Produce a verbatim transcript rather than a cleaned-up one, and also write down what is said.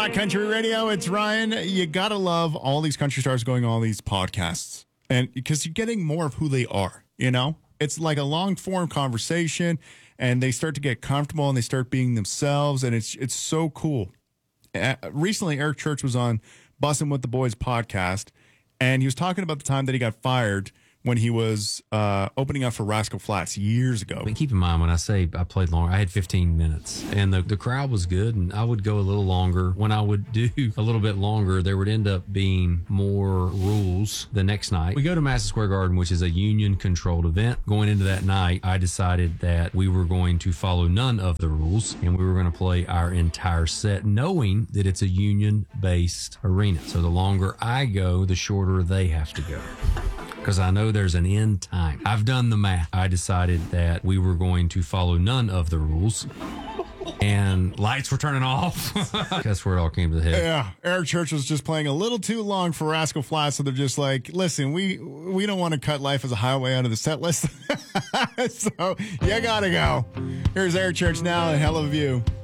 Rock Country Radio. It's Ryan. You gotta love all these country stars going on all these podcasts, and because you're getting more of who they are. You know, it's like a long form conversation, and they start to get comfortable and they start being themselves, and it's it's so cool. Uh, recently, Eric Church was on Bussin' with the Boys podcast, and he was talking about the time that he got fired when he was uh, opening up for Rascal Flatts years ago. But keep in mind, when I say I played long, I had fifteen minutes, and the, the crowd was good, and I would go a little longer. When I would do a little bit longer, there would end up being more rules the next night. We go to Madison Square Garden, which is a union-controlled event. Going into that night, I decided that we were going to follow none of the rules, and we were going to play our entire set, knowing that it's a union-based arena. So the longer I go, the shorter they have to go, because I know there's an end time. I've done the math. I decided that we were going to follow none of the rules, and lights were turning off. That's where it all came to the head. Yeah, Eric Church was just playing a little too long for Rascal Flatts, so they're just like, listen, we we don't want to cut Life as a Highway out of the set list, so you gotta go. Here's Eric Church now, and Hell of a View.